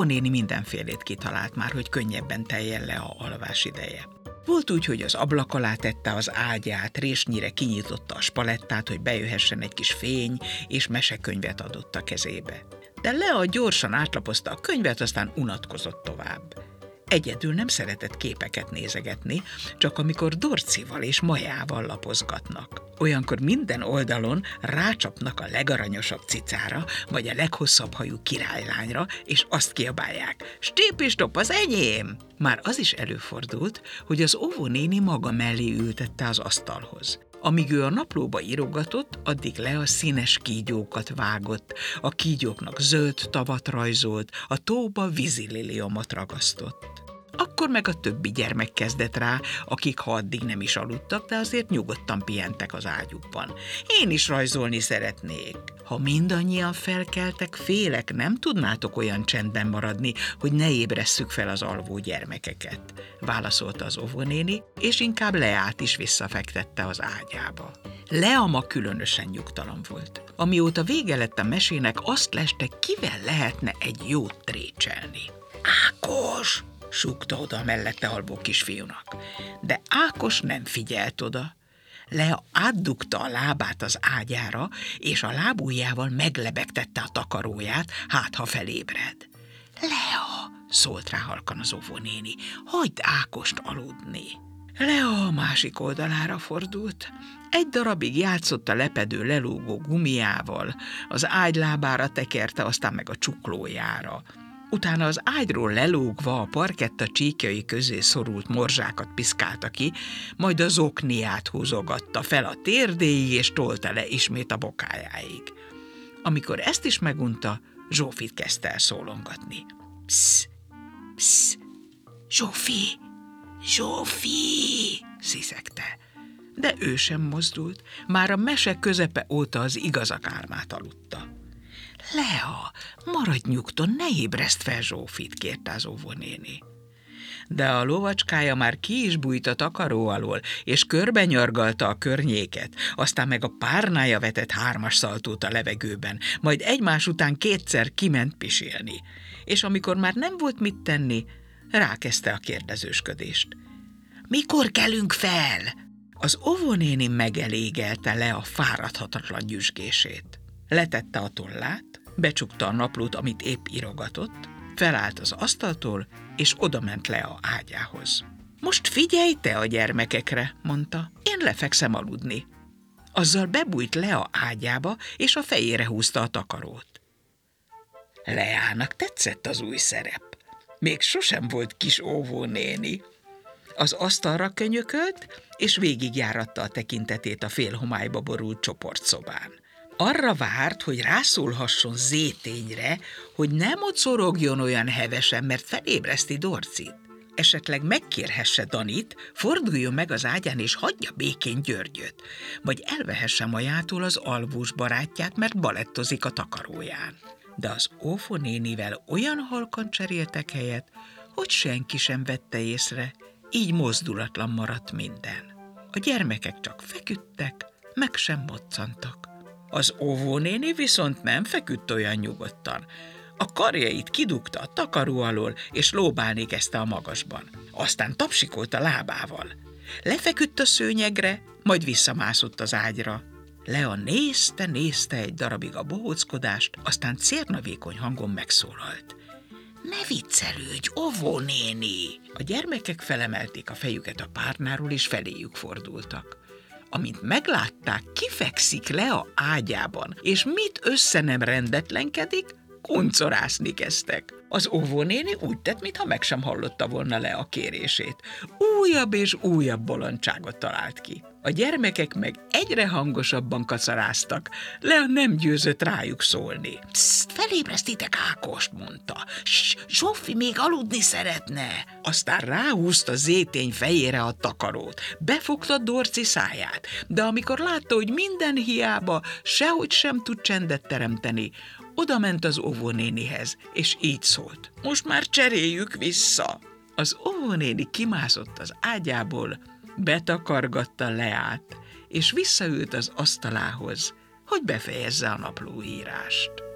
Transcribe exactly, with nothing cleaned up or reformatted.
óvónéni mindenfélét kitalált már, hogy könnyebben teljen le a alvás ideje. Volt úgy, hogy az ablak alá tette az ágyát, résnyire kinyitotta a spalettát, hogy bejöhessen egy kis fény, és mesekönyvet adott a kezébe. De Lea gyorsan átlapozta a könyvet, aztán unatkozott tovább. Egyedül nem szeretett képeket nézegetni, csak amikor Dorcival és Majával lapozgatnak. Olyankor minden oldalon rácsapnak a legaranyosabb cicára, vagy a leghosszabb hajú királylányra, és azt kiabálják: "Stép-stop, az enyém!" Már az is előfordult, hogy az óvónéni maga mellé ültette az asztalhoz. Amíg ő a naplóba írogatott, addig Lea színes kígyókat vágott, a kígyóknak zöld tavat rajzolt, a tóba vízililiomot ragasztott. Akkor meg a többi gyermek kezdett rá, akik ha addig nem is aludtak, de azért nyugodtan pihentek az ágyukban. Én is rajzolni szeretnék. Ha mindannyian felkeltek, félek, nem tudnátok olyan csendben maradni, hogy ne ébresszük fel az alvó gyermekeket, válaszolta az óvónéni, és inkább Leát is visszafektette az ágyába. Lea ma különösen nyugtalan volt. Amióta vége lett a mesének, azt leste, kivel lehetne egy jót trécselni. Ákos! Súgta oda a mellette alvó kisfiúnak. De Ákos nem figyelt oda. Lea átdugta a lábát az ágyára, és a lábujjával meglebegtette a takaróját, hát ha felébred. Lea, szólt rá halkan az óvónéni, hagyd Ákost aludni. Lea a másik oldalára fordult. Egy darabig játszott a lepedő lelógó gumiával, az ágylábára tekerte, aztán meg a csuklójára. Utána az ágyról lelógva a parketta csíkjai közé szorult morzsákat piszkálta ki, majd a zokniát húzogatta fel a térdéig, és tolta le ismét a bokájáig. Amikor ezt is megunta, Zsófit kezdte el szólongatni. Psz, psz, Zsófi, Zsófi, sziszegte. De ő sem mozdult, már a mese közepe óta az igazak álmát aludta. Lea, maradj nyugton, ne ébreszt fel Zsófit, kérte az óvónéni. De a lovacskája már ki is bújt a takaró alól, és körbenyargalta a környéket, aztán meg a párnája vetett hármas szaltót a levegőben, majd egymás után kétszer kiment pisilni. És amikor már nem volt mit tenni, rákezdte a kérdezősködést. Mikor kelünk fel? Az óvónéni megelégelte le a fáradhatatlan gyüzsgését. Letette a tollát, becsukta a naplót, amit épp írogatott, felállt az asztaltól, és odament le a ágyához. Most figyelj te a gyermekekre, mondta, én lefekszem aludni. Azzal bebújt le a ágyába, és a fejére húzta a takarót. Leának tetszett az új szerep. Még sosem volt kis óvónéni. Az asztalra könyökölt, és végigjáratta a tekintetét a félhomályba borult csoportszobán. Arra várt, hogy rászólhasson Zétényre, hogy ne mocorogjon olyan hevesen, mert felébreszti Dorcit. Esetleg megkérhesse Danit, forduljon meg az ágyán és hagyja békén Györgyöt, vagy elvehesse Majától az alvós barátját, mert balettozik a takaróján. De az óvónénivel olyan halkan cseréltek helyet, hogy senki sem vette észre, így mozdulatlan maradt minden. A gyermekek csak feküdtek, meg sem moccantak. Az óvónéni viszont nem feküdt olyan nyugodtan. A karjait kidugta a takaró alól, és lóbálni kezdte a magasban. Aztán tapsikolt a lábával. Lefeküdt a szőnyegre, majd visszamászott az ágyra. Lea nézte, nézte egy darabig a bohóckodást, aztán cérnavékony hangon megszólalt. Ne viccelődj, óvónéni! A gyermekek felemelték a fejüket a párnáról, és feléjük fordultak. Amint meglátták, kifekszik le a ágyában, és mit össze nem rendetlenkedik, kuncorászni kezdtek. Az óvónéni úgy tett, mintha meg sem hallotta volna le a kérését. Újabb és újabb bolondságot talált ki. A gyermekek meg egyre hangosabban kacaráztak, Lea nem győzött rájuk szólni. Pszt, felébresztitek Ákost, mondta. Zsófi még aludni szeretne. Aztán ráhúzta Zétény fejére a takarót, befogta Dorci száját, de amikor látta, hogy minden hiába, sehogy sem tud csendet teremteni, oda ment az óvónénihez, és így szólt. Most már cseréljük vissza. Az óvónéni kimászott az ágyából, betakargatta Leát, és visszaült az asztalához, hogy befejezze a naplóírást.